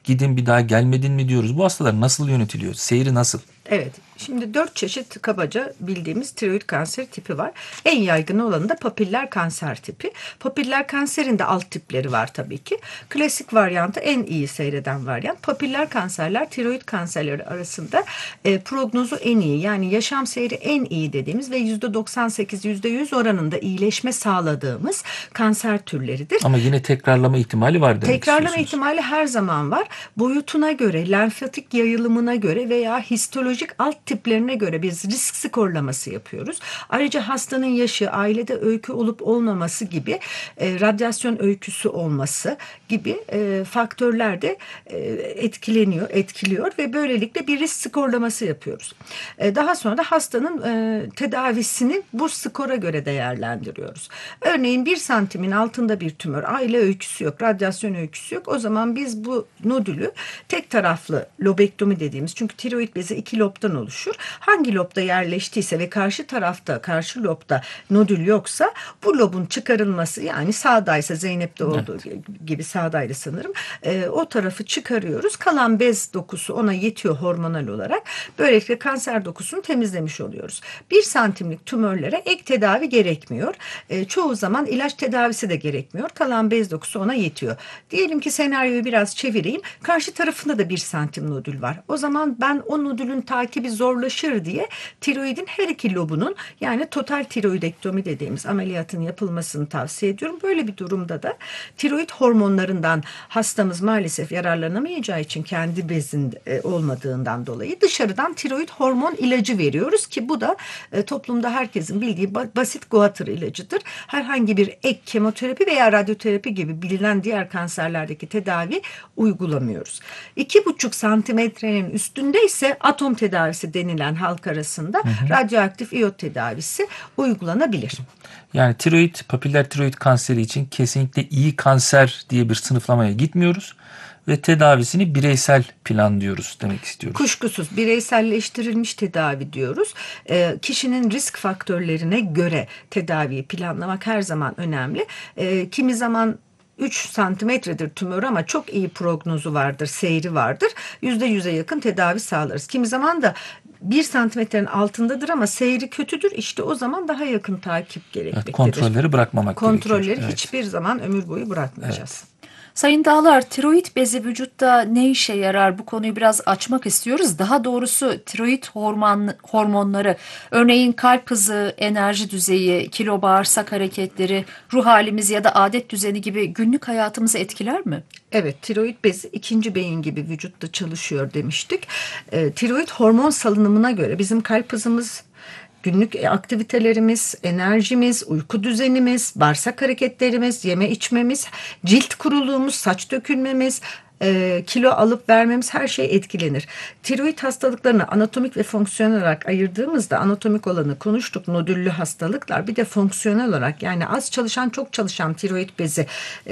gidin bir daha gelmedin mi diyoruz. Bu hastalar nasıl yönetiliyor? Seyri nasıl? Evet. Şimdi 4 çeşit kabaca bildiğimiz tiroid kanser tipi var. En yaygın olanı da papiller kanser tipi. Papiller kanserin de alt tipleri var tabii ki. Klasik varyantı en iyi seyreden varyant. Papiller kanserler tiroid kanserleri arasında prognozu en iyi, yani yaşam seyri en iyi dediğimiz ve %98-%100 oranında iyileşme sağladığımız kanser türleridir. Ama yine tekrarlama ihtimali var demek Tekrarlama istiyorsunuz. ihtimali her zaman var. Boyutuna göre, lenfatik yayılımına göre veya histolojik alt tiplerine göre biz risk skorlaması yapıyoruz. Ayrıca hastanın yaşı, ailede öykü olup olmaması gibi, radyasyon öyküsü olması gibi faktörler de etkiliyor ve böylelikle bir risk skorlaması yapıyoruz. Daha sonra da hastanın tedavisini bu skora göre değerlendiriyoruz. Örneğin 1 santimin altında bir tümör, aile öyküsü yok, radyasyon öyküsü yok. O zaman biz bu nodülü tek taraflı lobektomi dediğimiz, çünkü tiroid bezi 2 lobdan oluşur. Hangi lobda yerleştiyse ve karşı lobda nodül yoksa bu lobun çıkarılması, yani sağdaysa Zeynep'te olduğu gibi sağdaydı sanırım, o tarafı çıkarıyoruz. Kalan bez dokusu ona yetiyor hormonal olarak. Böylelikle kanser dokusunu temizlemiş oluyoruz. 1 santimlik tümörlere ek tedavi gerekmiyor. Çoğu zaman ilaç tedavisi de gerekmiyor. Kalan bez dokusu ona yetiyor. Diyelim ki senaryoyu biraz çevireyim. Karşı tarafında da 1 santim nodül var. O zaman ben o nodülün takibi zorlaşır diye tiroidin her iki lobunun, yani total tiroidektomi dediğimiz ameliyatın yapılmasını tavsiye ediyorum. Böyle bir durumda da tiroid hormonlarından hastamız maalesef yararlanamayacağı için, kendi bezinde olmadığından dolayı dışarıdan tiroid hormon ilacı veriyoruz ki bu da toplumda herkesin bildiği basit goiter ilacıdır. Herhangi bir ek kemoterapi veya radyoterapi gibi bilinen diğer kanserlerdeki tedavi uygulamıyoruz. 2,5 santimetrenin üstünde ise atom tedavisi denilen halk arasında radyoaktif iyot tedavisi uygulanabilir. Yani papiller tiroid kanseri için kesinlikle iyi kanser diye bir sınıflamaya gitmiyoruz ve tedavisini bireysel planlıyoruz demek istiyoruz. Kuşkusuz bireyselleştirilmiş tedavi diyoruz. Kişinin risk faktörlerine göre tedaviyi planlamak her zaman önemli. Kimi zaman 3 santimetredir tümör ama çok iyi prognozu vardır, seyri vardır. %100'e yakın tedavi sağlarız. Kimi zaman da 1 santimetrenin altındadır ama seyri kötüdür. İşte o zaman daha yakın takip gerekmektedir. Kontrolleri bırakmamak gerekiyor. Kontrolleri hiçbir zaman ömür boyu bırakmayacağız. Sayın Dağlar, tiroid bezi vücutta ne işe yarar? Bu konuyu biraz açmak istiyoruz. Daha doğrusu tiroid hormonları, örneğin kalp hızı, enerji düzeyi, kilo, bağırsak hareketleri, ruh halimiz ya da adet düzeni gibi günlük hayatımızı etkiler mi? Evet, tiroid bezi ikinci beyin gibi vücutta çalışıyor demiştik. Tiroid hormon salınımına göre bizim kalp hızımız, günlük aktivitelerimiz, enerjimiz, uyku düzenimiz, bağırsak hareketlerimiz, yeme içmemiz, cilt kuruluğumuz, saç dökülmemiz, kilo alıp vermemiz, her şey etkilenir. Tiroid hastalıklarını anatomik ve fonksiyonel olarak ayırdığımızda, anatomik olanı konuştuk, nodüllü hastalıklar, bir de fonksiyonel olarak, yani az çalışan çok çalışan tiroid bezi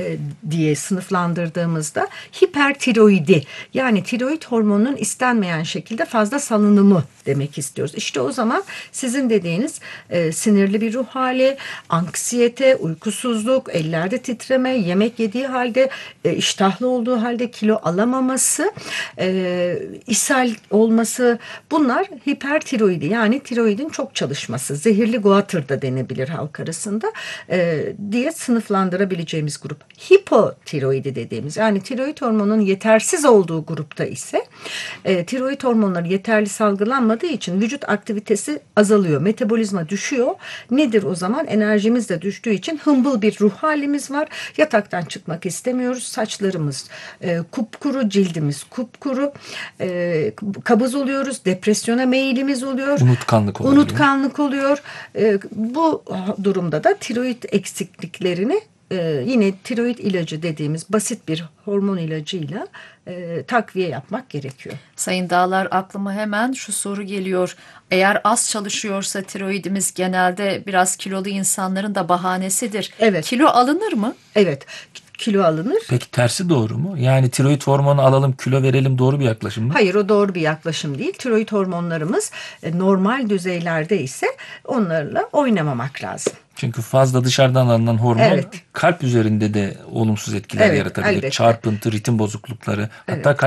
diye sınıflandırdığımızda hipertiroidi, yani tiroid hormonunun istenmeyen şekilde fazla salınımı demek istiyoruz. İşte o zaman sizin dediğiniz sinirli bir ruh hali, anksiyete, uykusuzluk, ellerde titreme, yemek yediği halde, iştahlı olduğu halde kilo alamaması, ishal olması, bunlar hipertiroidi, yani tiroidin çok çalışması, zehirli goiter da denebilir halk arasında, diye sınıflandırabileceğimiz grup. Hipotiroidi dediğimiz, yani tiroid hormonunun yetersiz olduğu grupta ise tiroid hormonları yeterli salgılanmadığı için vücut aktivitesi azalıyor, metabolizma düşüyor. Nedir o zaman? Enerjimiz de düştüğü için hımbıl bir ruh halimiz var. Yataktan çıkmak istemiyoruz. Saçlarımız kupkuru, cildimiz kupkuru, kabız oluyoruz, depresyona meyilimiz oluyor. Unutkanlık oluyor. Bu durumda da tiroid eksikliklerini yine tiroid ilacı dediğimiz basit bir hormon ilacıyla takviye yapmak gerekiyor. Sayın Dağlar, aklıma hemen şu soru geliyor. Eğer az çalışıyorsa tiroidimiz, genelde biraz kilolu insanların da bahanesidir. Evet. Kilo alınır mı? Evet. Kilo alınır. Peki tersi doğru mu? Yani tiroid hormonu alalım, kilo verelim, doğru bir yaklaşım mı? Hayır, o doğru bir yaklaşım değil. Tiroid hormonlarımız normal düzeylerde ise onlarla oynamamak lazım. Çünkü fazla dışarıdan alınan hormon kalp üzerinde de olumsuz etkiler yaratabilir. Elbette. Çarpıntı, ritim bozuklukları, hatta